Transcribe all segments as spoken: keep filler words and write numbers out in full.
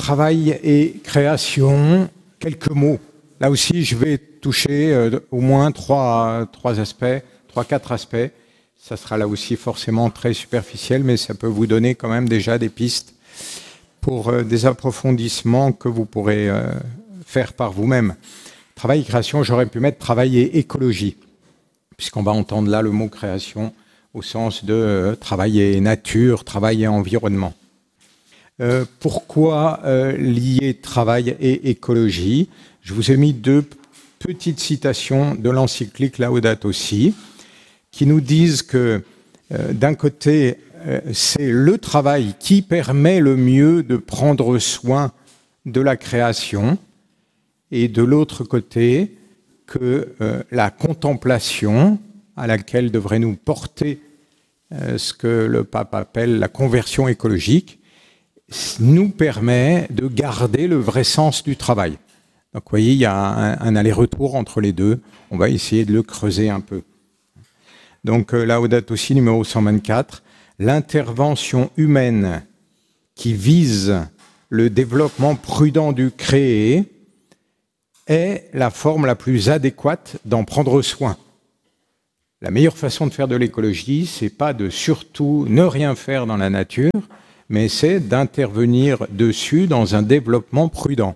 travail et création, quelques mots. Là aussi, je vais toucher euh, au moins trois, trois aspects, trois, quatre aspects. Ça sera là aussi forcément très superficiel, mais ça peut vous donner quand même déjà des pistes pour euh, des approfondissements que vous pourrez euh, faire par vous-même. Travail et création, j'aurais pu mettre travail et écologie, puisqu'on va entendre là le mot création au sens de euh, travail et nature, travail et environnement. Euh, pourquoi euh, lier travail et écologie ? Je vous ai mis deux petites citations de l'encyclique Laudato Si, qui nous disent que euh, d'un côté, euh, c'est le travail qui permet le mieux de prendre soin de la création, et de l'autre côté, que euh, la contemplation, à laquelle devrait nous porter euh, ce que le pape appelle la conversion écologique, nous permet de garder le vrai sens du travail. Donc vous voyez, il y a un, un aller-retour entre les deux. On va essayer de le creuser un peu. Donc euh, Laudato Si numéro cent vingt-quatre, l'intervention humaine qui vise le développement prudent du créé est la forme la plus adéquate d'en prendre soin. La meilleure façon de faire de l'écologie, c'est pas de surtout ne rien faire dans la nature, mais c'est d'intervenir dessus dans un développement prudent.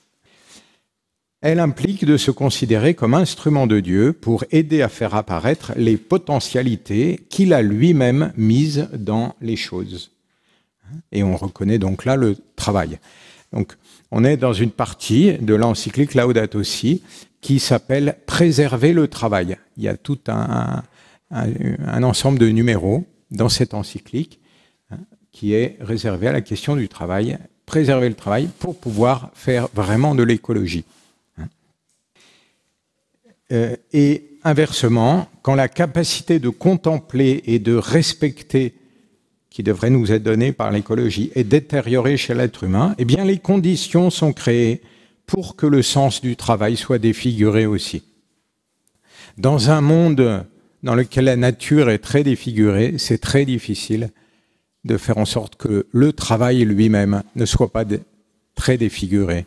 Elle implique de se considérer comme instrument de Dieu pour aider à faire apparaître les potentialités qu'il a lui-même mises dans les choses. Et on reconnaît donc là le travail. Donc, on est dans une partie de l'encyclique Laudato Si qui s'appelle « Préserver le travail ». Il y a tout un, un, un ensemble de numéros dans cette encyclique qui est réservé à la question du travail, préserver le travail pour pouvoir faire vraiment de l'écologie. Euh, et inversement, quand la capacité de contempler et de respecter, qui devrait nous être donnée par l'écologie, est détériorée chez l'être humain, eh bien les conditions sont créées pour que le sens du travail soit défiguré aussi. Dans un monde dans lequel la nature est très défigurée, c'est très difficile de faire en sorte que le travail lui-même ne soit pas dé- très défiguré.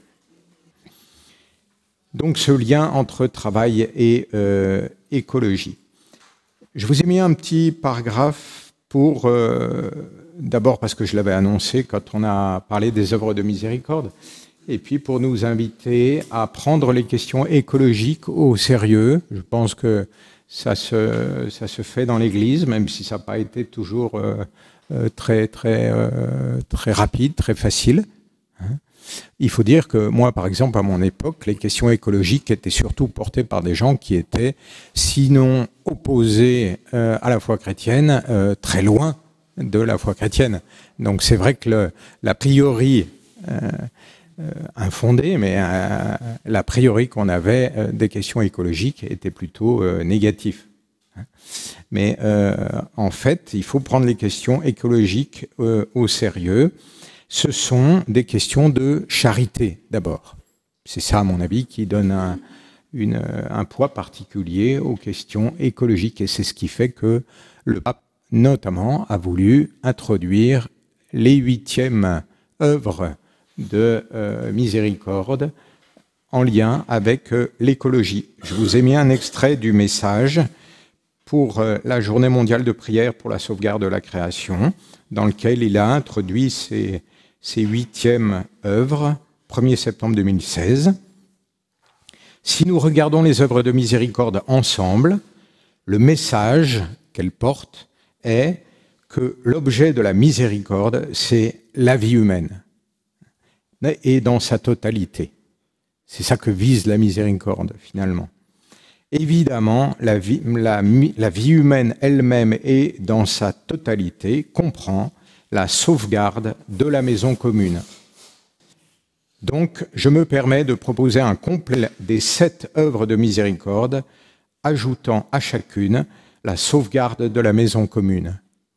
Donc ce lien entre travail et euh, écologie. Je vous ai mis un petit paragraphe pour, euh, d'abord parce que je l'avais annoncé quand on a parlé des œuvres de miséricorde, et puis pour nous inviter à prendre les questions écologiques au sérieux. Je pense que ça se, ça se fait dans l'Église, même si ça n'a pas été toujours euh, euh, très, très, euh, très rapide, très facile. Hein. Il faut dire que moi, par exemple, à mon époque, les questions écologiques étaient surtout portées par des gens qui étaient, sinon opposés euh, à la foi chrétienne, euh, très loin de la foi chrétienne. Donc c'est vrai que le, l'a priori euh, euh, infondée, mais euh, l'a priori qu'on avait euh, des questions écologiques était plutôt euh, négatif. Mais euh, en fait, il faut prendre les questions écologiques euh, au sérieux. Ce sont des questions de charité, d'abord. C'est ça, à mon avis, qui donne un, une, un poids particulier aux questions écologiques. Et c'est ce qui fait que le pape, notamment, a voulu introduire les huitièmes œuvres de euh, miséricorde en lien avec euh, l'écologie. Je vous ai mis un extrait du message pour euh, la Journée mondiale de prière pour la sauvegarde de la création, dans lequel il a introduit ces Ces huitièmes œuvres, premier septembre deux mille seize. Si nous regardons les œuvres de miséricorde ensemble, le message qu'elles portent est que l'objet de la miséricorde, c'est la vie humaine, et dans sa totalité. C'est ça que vise la miséricorde, finalement. Évidemment, la vie, la, la vie humaine elle-même et dans sa totalité comprend la sauvegarde de la maison commune. Donc, je me permets de proposer un complet des sept œuvres de miséricorde, ajoutant à chacune la sauvegarde de la maison commune.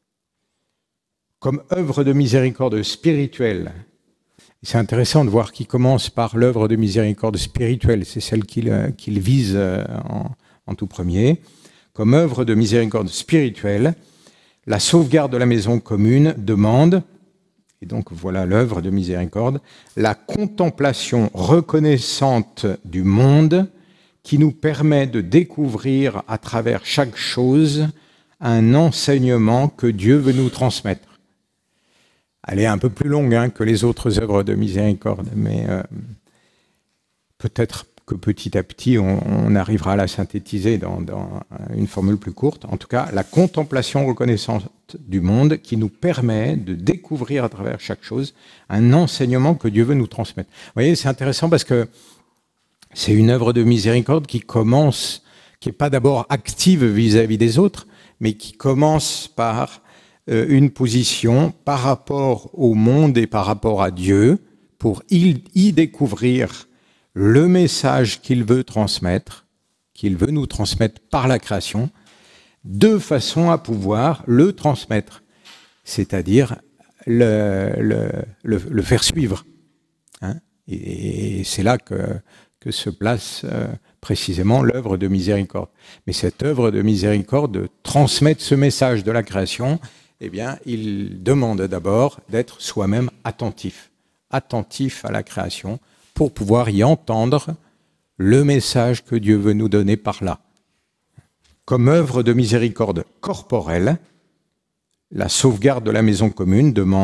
Comme œuvre de miséricorde spirituelle, c'est intéressant de voir qu'il commence par l'œuvre de miséricorde spirituelle, c'est celle qu'il, qu'il vise en, en tout premier. Comme œuvre de miséricorde spirituelle, la sauvegarde de la maison commune demande, Et donc voilà l'œuvre de miséricorde, la contemplation reconnaissante du monde qui nous permet de découvrir à travers chaque chose un enseignement que Dieu veut nous transmettre. Elle est un peu plus longue hein, que les autres œuvres de miséricorde, mais euh, peut-être que petit à petit, on, on arrivera à la synthétiser dans, dans une formule plus courte. En tout cas, la contemplation reconnaissante du monde qui nous permet de découvrir à travers chaque chose un enseignement que Dieu veut nous transmettre. Vous voyez, c'est intéressant parce que c'est une œuvre de miséricorde qui commence, qui n'est pas d'abord active vis-à-vis des autres, mais qui commence par euh, une position par rapport au monde et par rapport à Dieu pour y, y découvrir le message qu'il veut transmettre, qu'il veut nous transmettre par la création, de façon à pouvoir le transmettre, c'est-à-dire le, le, le, le faire suivre. Hein, et, et c'est là que, que se place euh, précisément l'œuvre de miséricorde. Mais cette œuvre de miséricorde, de transmettre ce message de la création, eh bien, il demande d'abord d'être soi-même attentif, attentif à la création, pour pouvoir y entendre le message que Dieu veut nous donner par là. Comme œuvre de miséricorde corporelle, la sauvegarde de la maison commune demande